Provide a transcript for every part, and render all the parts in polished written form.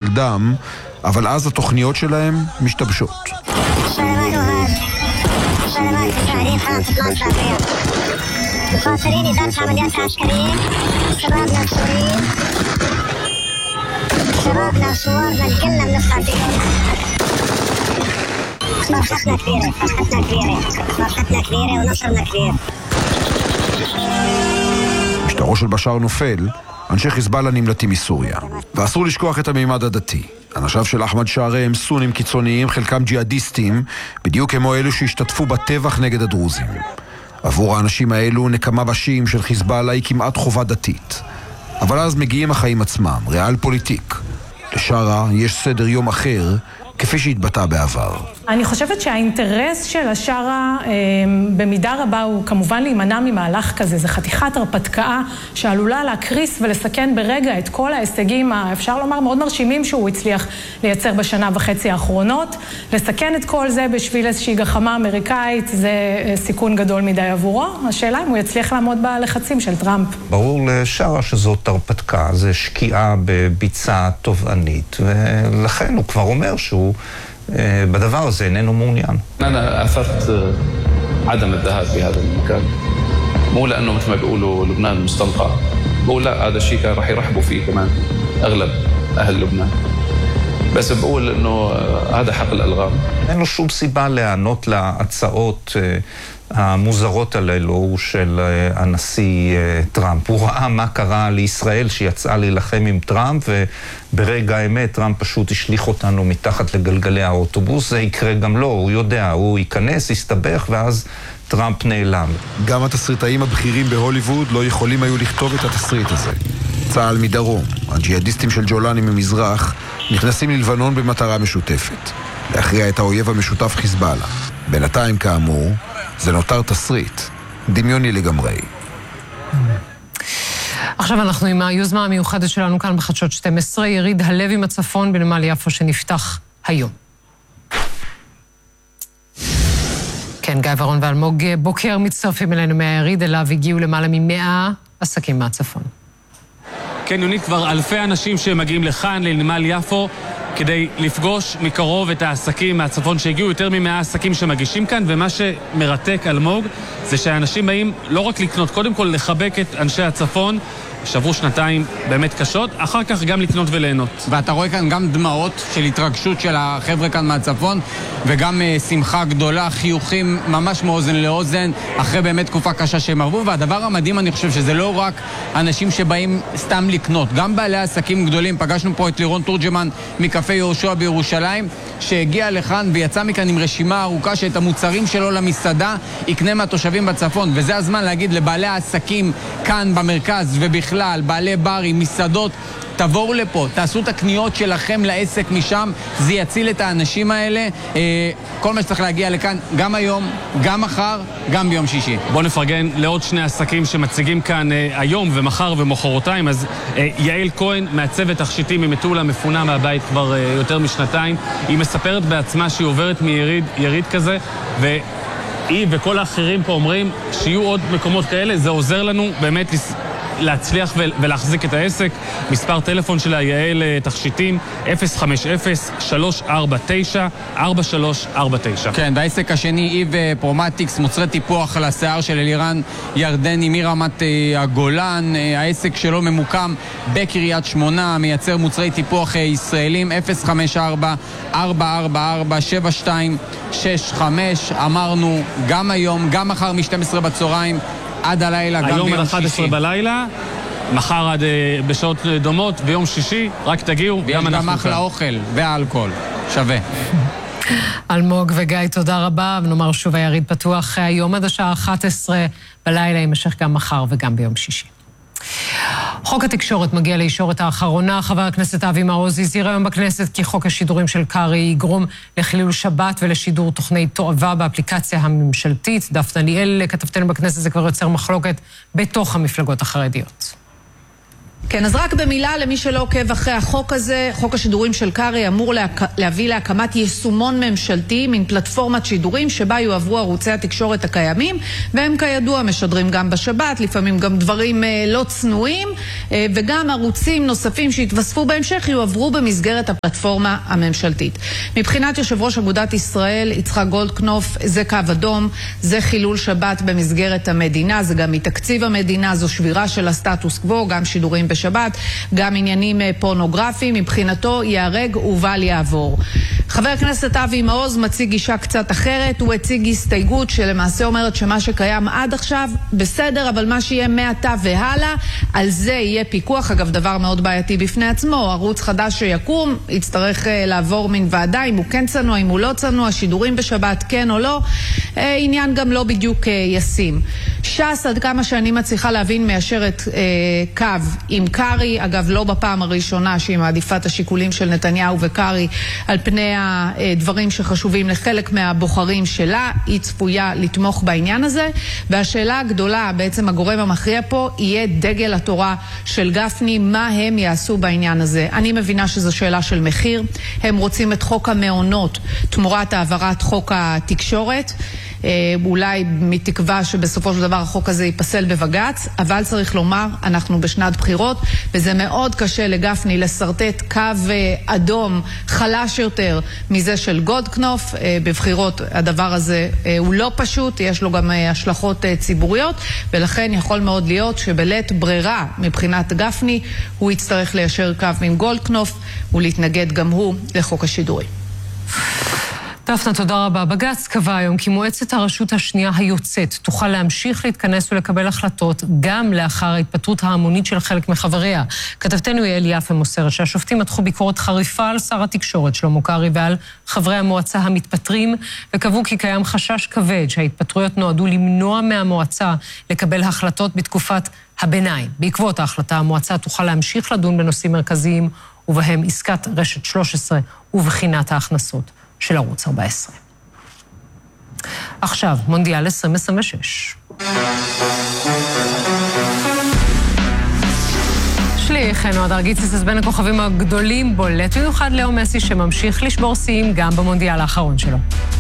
נגדם, אבל אז התוכניות שלהם משתבשות. مخاطرين إدارة العمليات العسكرية شبابنا السوريين شبابنا صورنا الكلنا بنطلع فيهم فرحتنا كبيرة ونصرنا كبير. משטרו של בשאר נופל, אנשי חיזבאללה נמלטים מסוריה. ואסור לשכוח את המימד הדתי. אנשיו של אחמד שערי הם סונים קיצוניים, חלקם ג'יהאדיסטים, בדיוק כמו אלו שהשתתפו בטבח נגד הדרוזים. עבור האנשים האלו נקמה בשיעים של חיזבאללה היא כמעט חובה דתית. אבל אז מגיעים החיים עצמם, ריאל פוליטיק. לשרה יש סדר יום אחר, כפי שהתבטא בעבר. אני חושבת שהאינטרס של השרה במידה רבה הוא כמובן להימנע ממהלך כזה. זה חתיכת הרפתקה שעלולה להקריס ולסכן ברגע את כל ההישגים, אפשר לומר, מאוד מרשימים שהוא הצליח לייצר בשנה וחצי האחרונות. לסכן את כל זה בשביל איזושהי גחמה אמריקאית זה סיכון גדול מדי עבורו. השאלה אם הוא יצליח לעמוד בלחצים של טראמפ. ברור לשרה שזאת הרפתקה, זה שקיעה בביצה תובענית, ולכן הוא כבר אומר שהוא בדבר הזה איננו מעוניין. أنا أثرت عدم الذهاب بهذا المكان مو لأنه مثل ما بيقولوا لبنان مستنقع بقول لا هذا الشيء كان راح يرحبوا فيه كمان أغلب أهل لبنان بس بقول إنه هذا حق الألغام. אין לו שום סיבה להיענות להצעות המוזרות הללו של הנשיא טראמפ. הוא ראה מה קרה לישראל שיצאה להילחם עם טראמפ, וברגע האמת טראמפ פשוט השליך אותנו מתחת לגלגלי האוטובוס. זה יקרה גם לו, הוא יודע, הוא ייכנס, יסתבך, ואז טראמפ נעלם. גם התסריטאים הבכירים בהוליווד לא יכולים היו לכתוב את התסריט הזה. צה"ל מדרום, הג'יהאדיסטים של ג'ולני ממזרח, נכנסים ללבנון במטרה משותפת. להכריע את האויב המשותף חיזבאללה. בינתיים כאמור, זה נותר תסריט, דמיוני לגמרי. עכשיו אנחנו עם היוזמה המיוחדת שלנו כאן בחדשות 12, יריד הלב עם הצפון בנמל יפו שנפתח היום. כן, גיא ורון ואלמוג בוקר מצטרפים אלינו מהיריד, אליו הגיעו למעלה מ100 עסקים מהצפון. כן, יונית, כבר אלפי אנשים שמגיעים לכאן, לנמל יפו, כדי לפגוש מקרוב את העסקים מהצפון שהגיעו, יותר מ100 עסקים שמגישים כאן, ומה שמרתק אלמוג זה שהאנשים באים לא רק לקנות, קודם כל לחבק את אנשי הצפון, שעברו שנתיים באמת קשות, אחר כך גם לקנות וליהנות. ואתה רואה כאן גם דמעות של התרגשות של החבר'ה כאן מהצפון, וגם שמחה גדולה, חיוכים ממש מאוזן לאוזן, אחרי באמת תקופה קשה שהם ערבו, והדבר המדהים אני חושב שזה לא רק אנשים שבאים סתם לקנות, גם בעלי עסקים גדולים. פגשנו פה את לירון תורג'מן מקפה יהושע בירושלים, שהגיע לכאן ויצא מכאן עם רשימה ארוכה שאת המוצרים שלו למסעדה יקנה מהתושבים בצפון, וזה הזמן להגיד לבעלי העסקים כאן במרכז ובכלל, בעלי ברים, מסעדות, תבואו לפה, תעשו את הקניות שלכם לעסק משם, זה יציל את האנשים האלה. כל מה שצריך להגיע לכאן, גם היום, גם מחר, גם ביום שישי. בואו נפרגן לעוד שני עסקים שמציגים כאן היום ומחר ומחרתיים. אז יעל כהן מהצוות תכשיטים ממטולה, מפונה מהבית כבר יותר משנתיים. היא מספרת בעצמה שהיא עוברת מיריד כזה, והיא וכל האחרים פה אומרים שיהיו עוד מקומות כאלה. זה עוזר לנו באמת להצליח ולהחזיק את העסק. מספר טלפון שלה, יעל תכשיטים, 050-349-4349. כן, והעסק השני, איב פרומטיקס, מוצרי טיפוח לשיער של אלירן ירדני מרמת הגולן. העסק שלו ממוקם בקריית שמונה, מייצר מוצרי טיפוח ישראלים, 054-444-7265. אמרנו, גם היום, גם מחר מ-12 בצהריים, עד הלילה, גם ביום שישי. היום עד 11 בלילה, מחר עד בשעות דומות, ביום שישי, רק תגיעו, גם אנחנו כאן. ויש גם אחלה אוכל והאלכוהול, שווה. אלמוג וגיא, תודה רבה, ונאמר שוב היריד פתוח היום עד השעה 11 בלילה, יימשך גם מחר וגם ביום שישי. חוק התקשורת מגיע לישורת האחרונה. חבר הכנסת אבי מעוז הזהיר היום בכנסת כי חוק השידורים של קרעי יגרום לחילול שבת ולשידור תוכני תועבה באפליקציה הממשלתית. דפנה ליאל, כתבתנו בכנסת, זה כבר יוצר מחלוקת בתוך המפלגות החרדיות. כן, אז רק במילה למי שלא עוקב אחרי החוק הזה, חוק השידורים של קרי אמור להביא להקמת יישומון ממשלתי, מין פלטפורמת שידורים שבה יועברו ערוצי התקשורת הקיימים, והם כידוע משדרים גם בשבת, לפעמים גם דברים לא צנועים, וגם ערוצים נוספים שהתווספו בהמשך יועברו במסגרת הפלטפורמה הממשלתית. מבחינת יושב ראש אגודת ישראל, יצחק גולדקנופ, זה קו אדום, זה חילול שבת במסגרת המדינה, זה גם מתקציב המדינה, זו שבירה של הסטטוס קוו, גם שידורים בשבת, גם עניינים פורנוגרפיים, מבחינתו ייהרג ובל יעבור. חבר הכנסת אבי מעוז מציג גישה קצת אחרת, הוא הציג הסתייגות שלמעשה אומרת שמה שקיים עד עכשיו בסדר, אבל מה שיהיה מעתה והלאה, על זה יהיה פיקוח. אגב, דבר מאוד בעייתי בפני עצמו, ערוץ חדש שיקום, יצטרך לעבור מן ועדה, אם הוא כן צנוע, אם הוא לא צנוע, שידורים בשבת כן או לא, עניין גם לא בדיוק ישים. ש"ס, עד כמה שאני מצליחה להבין, מיישרת קו עם קרי, אגב לא בפעם הראשונה שהיא מעדיפה את השיקולים של נתניהו וקרי על פני הדברים שחשובים לחלק מהבוחרים שלה, היא צפויה לתמוך בעניין הזה, והשאלה הגדולה, בעצם הגורם המכריע פה, יהיה דגל התורה של גפני, מה הם יעשו בעניין הזה. אני מבינה שזו שאלה של מחיר, הם רוצים את חוק המעונות תמורת העברת חוק התקשורת, אולי מתקווה שבסופו של דבר החוק הזה ייפסל בבג"ץ, אבל צריך לומר, אנחנו בשנת בחירות, וזה מאוד קשה לגפני לסרטט קו אדום חלש יותר מזה של גולדקנופ. בבחירות הדבר הזה הוא לא פשוט, יש לו גם השלכות ציבוריות, ולכן יכול מאוד להיות שבלית ברירה מבחינת גפני, הוא יצטרך ליישר קו עם גולדקנופ ולהתנגד גם הוא לחוק השידורי. דפנה, תודה רבה. בג"ץ קבע היום כי מועצת הרשות השנייה היוצאת תוכל להמשיך להתכנס ולקבל החלטות גם לאחר ההתפטרות ההמונית של חלק מחבריה. כתבתנו יעל יפה מוסרת שהשופטים מתחו ביקורת חריפה על שר התקשורת שלמה קרעי ועל חברי המועצה המתפטרים, וקבעו כי קיים חשש כבד שההתפטרויות נועדו למנוע מהמועצה לקבל החלטות בתקופת הביניים. בעקבות ההחלטה המועצה תוכל להמשיך לדון בנושאים מרכזיים, ובהם עסקת רשת 13 ובחינת ההכנסות של ערוץ 14. עכשיו, מונדיאל 2026. שליחנו הדר גיציס בין הכוכבים הגדולים, בולט במיוחד לאו מסי שממשיך לשבור שיאים גם במונדיאל האחרון שלו.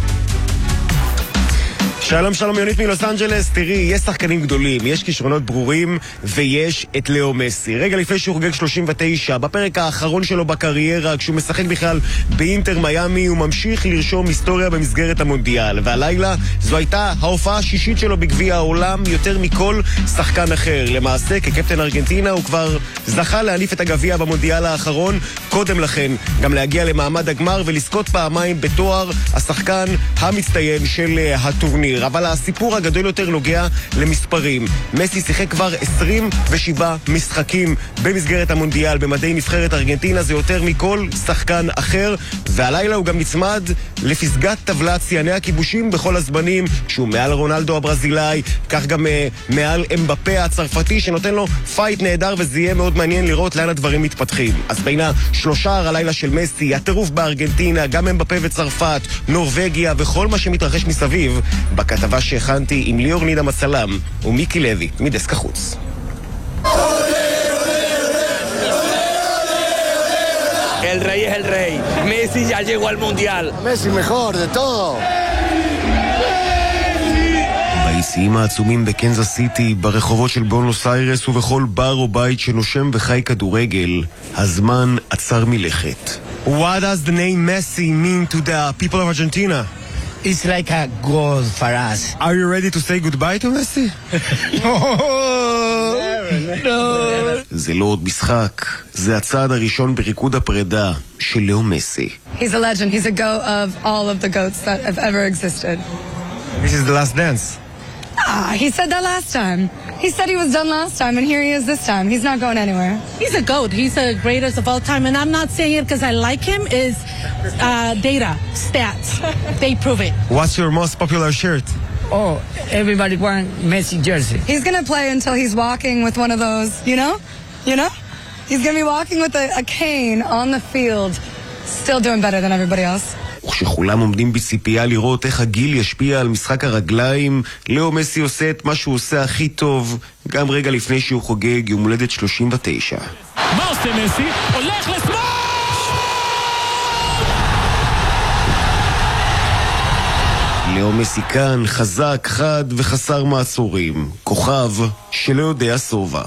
שלום שלום יונית מלוס אנג'לס, תראי, יש שחקנים גדולים, יש כישרונות ברורים ויש את לאו מסי. רגע לפני שהוא חוגג 39, בפרק האחרון שלו בקריירה, כשהוא משחק בכלל באינטר מיאמי, הוא ממשיך לרשום היסטוריה במסגרת המונדיאל, והלילה זו הייתה ההופעה השישית שלו בגביע העולם יותר מכל שחקן אחר. למעשה, כקפטן ארגנטינה הוא כבר זכה להניף את הגביע במונדיאל האחרון, קודם לכן גם להגיע למעמד הגמר ולזכות פעמיים בתואר השחקן המצטיין של הטורניר. אבל הסיפור הגדול יותר נוגע למספרים. מסי שיחק כבר 27 משחקים במסגרת המונדיאל במדי נבחרת ארגנטינה, זה יותר מכל שחקן אחר, והלילה הוא גם נצמד לפסגת טבלת שיאני הכיבושים בכל הזמנים, כשהוא מעל רונלדו הברזילאי, כך גם מעל אמבפה הצרפתי, שנותן לו פייט נהדר, וזה יהיה מאוד מעניין לראות לאן הדברים מתפתחים. אז בין השלושה הלילה של מסי, הטירוף בארגנטינה, גם אמבפה וצרפת, נורווגיה וכל מה שמתרחש מסביב, בכתבה שהכנתי עם ליאור נידה מסלם ומיקי לוי מדסק החוץ. El rey es el rey. Messi ya llegó al mundial. Messi mejor de todo. ביציעים העצומים בקנזס סיטי, ברחובות של בונוס איירס ובכל בר או בית שנושם וחי כדורגל, הזמן עצר מלכת. What does the name Messi mean to the people of Argentina? It's like a god for us. Are you ready to say goodbye to Messi? No. זה לא עוד משחק, זה הצעד הראשון בריקוד הפרידה של לאו מסי. He's a legend, he's a goat of all of the goats that have ever existed. This is the last dance. He said that last time. He said he was done last time, and here he is this time. He's not going anywhere. He's a GOAT. He's the greatest of all time, and I'm not saying it because I like him. Is data, stats. They prove it. What's your most popular shirt? Oh, everybody wearing Messi jersey. He's going to play until he's walking with one of those, you know? He's going to be walking with a cane on the field, still doing better than everybody else. וכשכולם עומדים בציפייה לראות איך הגיל ישפיע על משחק הרגליים, לאו מסי עושה את מה שהוא עושה הכי טוב, גם רגע לפני שהוא חוגג יום הולדת 39. מה עושה מסי? הולך לשמאל! לאו מסי כאן, חזק, חד וחסר מעצורים. כוכב שלא יודע סובה.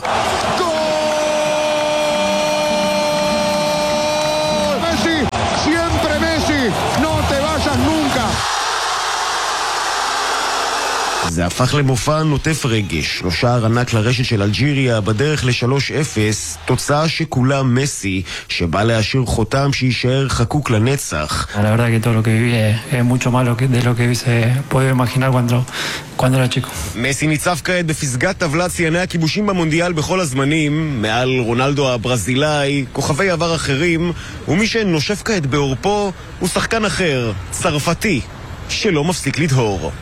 זה הפך למופע נוטף רגש, 3 שער ענק לרשת של אלג'יריה בדרך ל-3-0, תוצאה שכולה מסי, שבא להשאיר חותם שישאר חקוק לנצח. La verdad que todo lo que viví es mucho más de lo que hubiese podido imaginar cuando era chico. מסי ניצב כעת בפסגת טבלת שיאני הכיבושים במונדיאל בכל הזמנים, מעל רונלדו הברזילאי, כוכבי עבר אחרים, ומי שנושף כעת בעורפו הוא שחקן אחר, צרפתי, שלא מפסיק לדהור.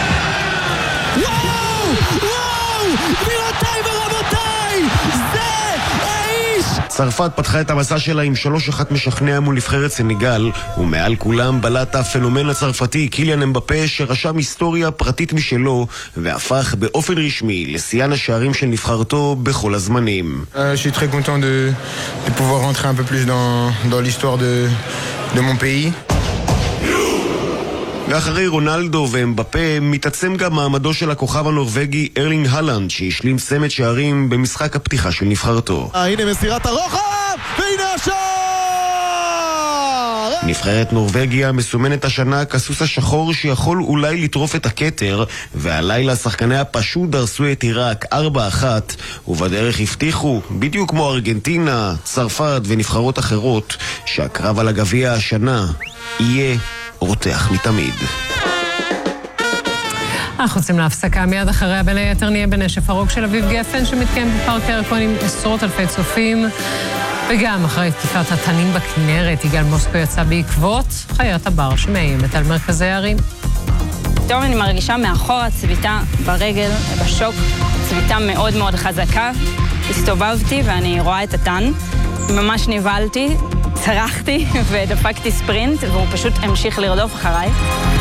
גבירותיי ורבותיי, זה האיש! צרפת פתחה את המסע שלה עם 3-1 משכנע מול נבחרת סנגל, ומעל כולם בלט הפנומן הצרפתי קיליאן אמבפה, שרשם היסטוריה פרטית משלו והפך באופן רשמי לשיאן השערים של נבחרתו בכל הזמנים. Je suis très content de pouvoir rentrer un peu plus dans l'histoire de mon pays. ואחרי רונלדו ואמבפה מתעצם גם מעמדו של הכוכב הנורווגי ארלינג הלנד, שהשלים צמד שערים במשחק הפתיחה של נבחרתו. הנה מסירת הרוחב, והנה השער! נבחרת נורווגיה מסומנת השנה כסוס השחור שיכול אולי לטרוף את הכתר, והלילה שחקניה פשוט דרסו את עיראק 4-1, ובדרך הבטיחו, בדיוק כמו ארגנטינה, צרפת ונבחרות אחרות, שהקרב על הגביע השנה יהיה רותח מתמיד. אנחנו יוצאים להפסקה, מיד אחריה בין היתר נהיה בנשף הרוק של אביב גפן שמתקיים בפארק הירקון עם עשרות אלפי צופים, וגם אחרי תקיפת התנים בכנרת יגאל מוסקו יצא בעקבות חיית הבר שמאיימת על מרכזי הערים. פתאום אני מרגישה מאחור צביטה ברגל, בשוק, צביטה מאוד מאוד חזקה. הסתובבתי ואני רואה את התן, ממש נבלתי, צרחתי ודפקתי ספרינט והוא פשוט המשיך לרדוף אחריי.